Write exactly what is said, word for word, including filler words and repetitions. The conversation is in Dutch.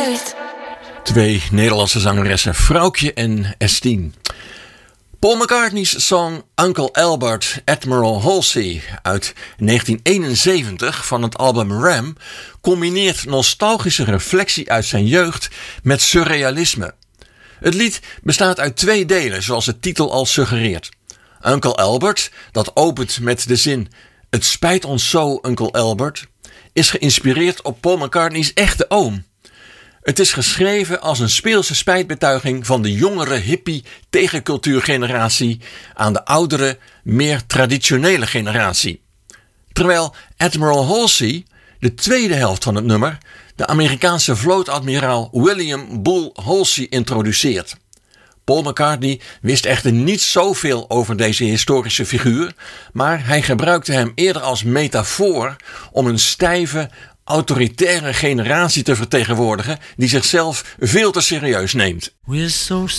uit. Twee Nederlandse zangeressen, Vrouwtje en Estine. Paul McCartney's song Uncle Albert, Admiral Halsey uit negentien eenenzeventig van het album Ram combineert nostalgische reflectie uit zijn jeugd met surrealisme. Het lied bestaat uit twee delen, zoals de titel al suggereert. Uncle Albert, dat opent met de zin "Het spijt ons zo, Uncle Albert", is geïnspireerd op Paul McCartney's echte oom. Het is geschreven als een speelse spijtbetuiging van de jongere hippie tegencultuurgeneratie aan de oudere, meer traditionele generatie. Terwijl Admiral Halsey, de tweede helft van het nummer, de Amerikaanse vlootadmiraal William Bull Halsey introduceert. Paul McCartney wist echter niet zoveel over deze historische figuur, maar hij gebruikte hem eerder als metafoor om een stijve, autoritaire generatie te vertegenwoordigen die zichzelf veel te serieus neemt. We're so